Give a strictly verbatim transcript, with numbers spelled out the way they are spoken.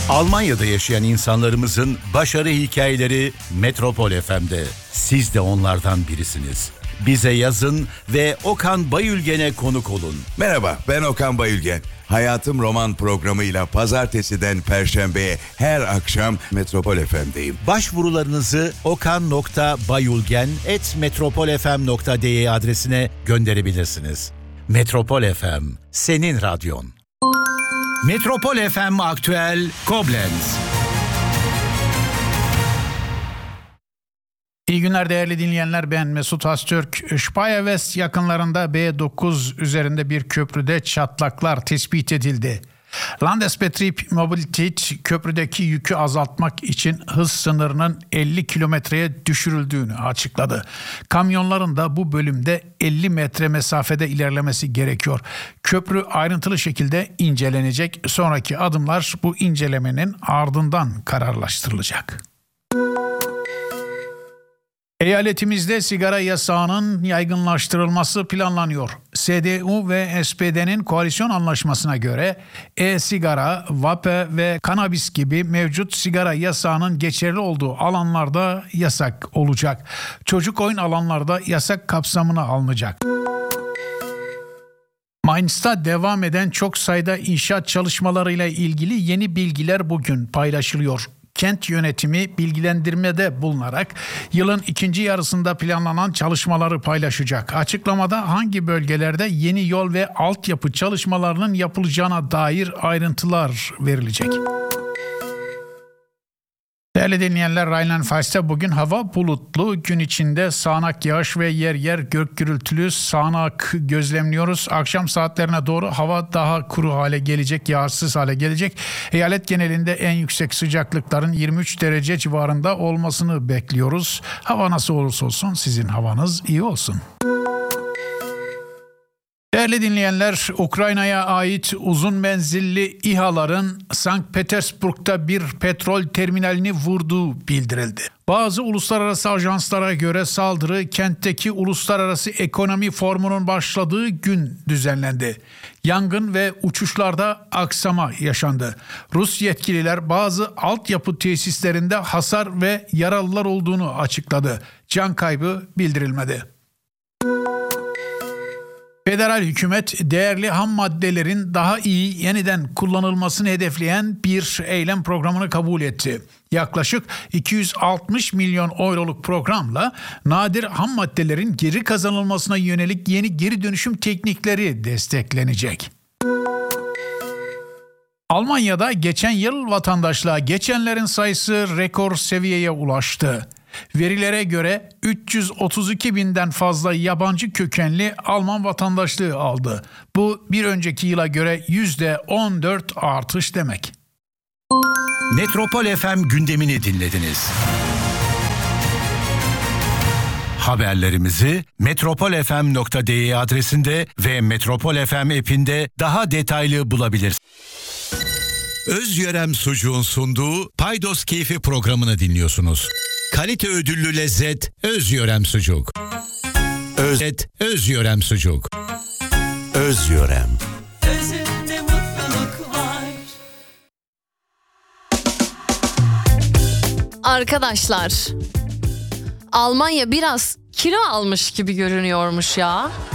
Almanya'da yaşayan insanlarımızın başarı hikayeleri Metropol F M'de. Siz de onlardan birisiniz. Bize yazın ve Okan Bayülgen'e konuk olun. Merhaba, ben Okan Bayülgen. Hayatım Roman programıyla pazartesiden perşembeye her akşam Metropol F M'deyim. Başvurularınızı okan nokta bayülgen at metropolfm nokta de adresine gönderebilirsiniz. Metropol F M, senin radyon. Metropol F M Aktüel Koblenz. İyi günler değerli dinleyenler, ben Mesut Astürk. Speyer West yakınlarında B dokuz üzerinde bir köprüde çatlaklar tespit edildi. Landesbetrieb Mobilität köprüdeki yükü azaltmak için hız sınırının elli kilometreye düşürüldüğünü açıkladı. Kamyonların da bu bölümde elli metre mesafede ilerlemesi gerekiyor. Köprü ayrıntılı şekilde incelenecek. Sonraki adımlar bu incelemenin ardından kararlaştırılacak. Eyaletimizde sigara yasağının yaygınlaştırılması planlanıyor. S D U ve S P D'nin koalisyon anlaşmasına göre e-sigara, vape ve kanabis gibi mevcut sigara yasağının geçerli olduğu alanlarda yasak olacak. Çocuk oyun alanlarda yasak kapsamına alınacak. Mainz'ta devam eden çok sayıda inşaat çalışmalarıyla ilgili yeni bilgiler bugün paylaşılıyor. Kent yönetimi bilgilendirmede bulunarak yılın ikinci yarısında planlanan çalışmaları paylaşacak. Açıklamada hangi bölgelerde yeni yol ve altyapı çalışmalarının yapılacağına dair ayrıntılar verilecek. Değerli dinleyenler, Rheinland-Pfalz'te bugün hava bulutlu, gün içinde sağanak yağış ve yer yer gök gürültülü sağanak gözlemliyoruz. Akşam saatlerine doğru hava daha kuru hale gelecek, yağışsız hale gelecek. Eyalet genelinde en yüksek sıcaklıkların yirmi üç derece civarında olmasını bekliyoruz. Hava nasıl olursa olsun sizin havanız iyi olsun. Değerli dinleyenler, Ukrayna'ya ait uzun menzilli İHA'ların Sankt Petersburg'da bir petrol terminalini vurduğu bildirildi. Bazı uluslararası ajanslara göre saldırı kentteki Uluslararası Ekonomi Forumu'nun başladığı gün düzenlendi. Yangın ve uçuşlarda aksama yaşandı. Rus yetkililer bazı altyapı tesislerinde hasar ve yaralılar olduğunu açıkladı. Can kaybı bildirilmedi. Federal hükümet değerli ham maddelerin daha iyi yeniden kullanılmasını hedefleyen bir eylem programını kabul etti. Yaklaşık iki yüz altmış milyon euroluk programla nadir ham maddelerin geri kazanılmasına yönelik yeni geri dönüşüm teknikleri desteklenecek. Almanya'da geçen yıl vatandaşlığa geçenlerin sayısı rekor seviyeye ulaştı. Verilere göre üç yüz otuz iki binden fazla yabancı kökenli Alman vatandaşlığı aldı. Bu bir önceki yıla göre yüzde on dört artış demek. Metropol F M gündemini dinlediniz. Haberlerimizi metropolfm nokta de adresinde ve Metropol F M app'inde daha detaylı bulabilirsiniz. Özyörem Sucuğun sunduğu Paydos Keyfi programını dinliyorsunuz. Kalite ödüllü lezzet Özyörem Sucuk. Özet Özyörem Sucuk. Özyörem. Özünde mutluluk var. Arkadaşlar, Almanya biraz kilo almış gibi görünüyormuş ya.